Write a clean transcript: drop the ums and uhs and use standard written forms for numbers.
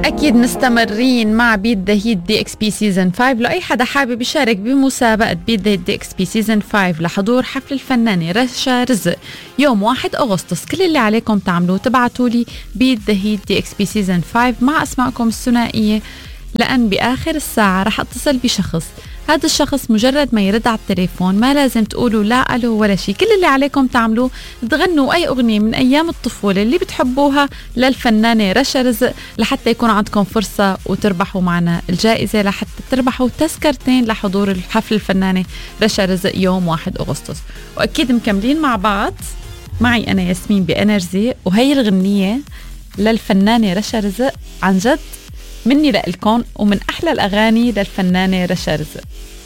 أكيد مستمرين مع بيت ذا هيت دي اكس بي سيزن 5. لو أي حدا حابب يشارك بمسابقة بيت ذا هيت دي اكس بي سيزن 5 لحضور حفل الفنانة رشا رزق يوم 1 أغسطس، كل اللي عليكم تعملوه تبعتوا لي بيت ذا هيت دي اكس بي سيزن 5 مع أسماءكم الثنائية، لأن بآخر الساعة رح أتصل بشخص. هذا الشخص مجرد ما يرد على التليفون ما لازم تقولوا لا ألو ولا شيء، كل اللي عليكم تعملوه تغنوا أي أغنية من أيام الطفولة اللي بتحبوها للفنانة رشا رزق لحتى يكون عندكم فرصة وتربحوا معنا الجائزة، لحتى تربحوا تذكرتين لحضور الحفل الفنانة رشا رزق يوم 1 أغسطس. وأكيد مكملين مع بعض معي أنا ياسمين بإنرجي، وهي الغنية للفنانة رشا رزق عن جد مني لإلكم ومن أحلى الأغاني للفنانة رشا رزق.